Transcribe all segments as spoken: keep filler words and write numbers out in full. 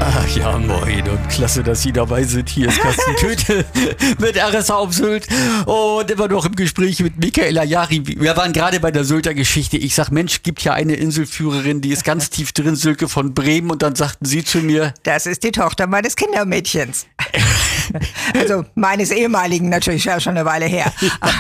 Ach ja, moin und klasse, dass Sie dabei sind. Hier ist Carsten Köthe mit R S A auf Sylt und immer noch im Gespräch mit Michaela Jari. Wir waren gerade bei der Sylter Geschichte. Ich sag, Mensch, gibt ja eine Inselführerin, die ist ganz tief drin, Silke von Bremen. Und dann sagten Sie zu mir... Das ist die Tochter meines Kindermädchens. Also meines ehemaligen natürlich, ja schon eine Weile her.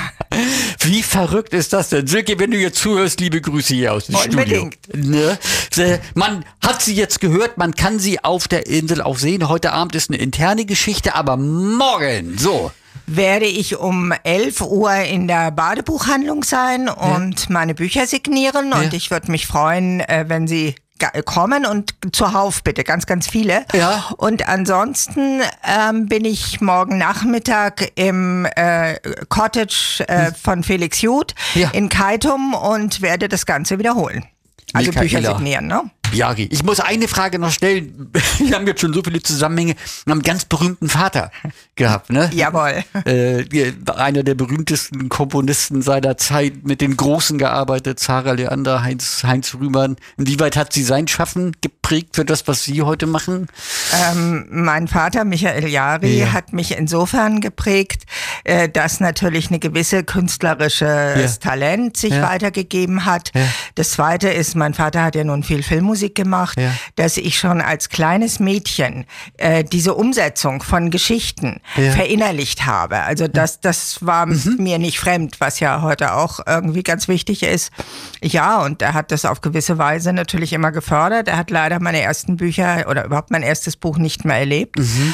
Wie verrückt ist das denn? Silke, wenn du jetzt zuhörst, liebe Grüße hier aus dem Unbedingt. Studio. Ne? Man hat sie jetzt gehört, man kann sie auf der Insel auch sehen. Heute Abend ist eine interne Geschichte, aber morgen, so... werde ich um elf Uhr in der Badebuchhandlung sein und ja. meine Bücher signieren. Und ja. ich würde mich freuen, wenn Sie kommen und zuhauf bitte, ganz, ganz viele. Ja. Und ansonsten ähm, bin ich morgen Nachmittag im äh, Cottage äh, von Felix Juth ja. in Keitum und werde das Ganze wiederholen. Also Michaela. Bücher signieren, ne? Jari, ich muss eine Frage noch stellen. Wir haben jetzt schon so viele Zusammenhänge. Wir haben einen ganz berühmten Vater gehabt, ne? Jawohl. Äh, einer der berühmtesten Komponisten seiner Zeit, mit den Großen gearbeitet, Zara Leander, Heinz, Heinz Rühmann. Inwieweit hat sie sein Schaffen geprägt für das, was Sie heute machen? Ähm, mein Vater, Michael Jari, ja. hat mich insofern geprägt, äh, dass natürlich eine gewisse künstlerisches ja. Talent sich ja. weitergegeben hat. Ja. Das Zweite ist, mein Vater hat ja nun viel Filmmusik gemacht, ja. dass ich schon als kleines Mädchen äh, diese Umsetzung von Geschichten ja. verinnerlicht habe. Also das, das war mhm. mir nicht fremd, was ja heute auch irgendwie ganz wichtig ist. Ja, und er hat das auf gewisse Weise natürlich immer gefördert. Er hat leider meine ersten Bücher oder überhaupt mein erstes Buch nicht mehr erlebt. Mhm.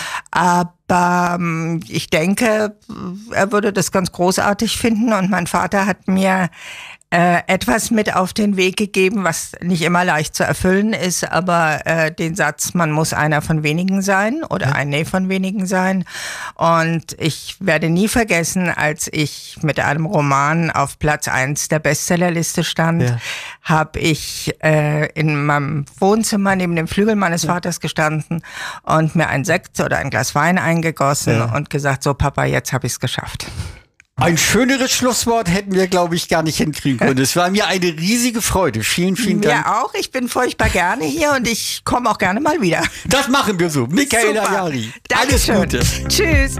Aber ich denke, er würde das ganz großartig finden und mein Vater hat mir Äh, etwas mit auf den Weg gegeben, was nicht immer leicht zu erfüllen ist, aber äh, den Satz, man muss einer von wenigen sein oder ja. ein Nee von wenigen sein. Und ich werde nie vergessen, als ich mit einem Roman auf Platz eins der Bestsellerliste stand, ja. habe ich äh, in meinem Wohnzimmer neben dem Flügel meines ja. Vaters gestanden und mir ein Sekt oder ein Glas Wein eingegossen ja. und gesagt, so Papa, jetzt habe ich es geschafft. Ein schöneres Schlusswort hätten wir, glaube ich, gar nicht hinkriegen können. Es war mir eine riesige Freude. Vielen, vielen Dank. Ja, auch. Ich bin furchtbar gerne hier und ich komme auch gerne mal wieder. Das machen wir so. Michaela Jari. Alles Gute. Tschüss.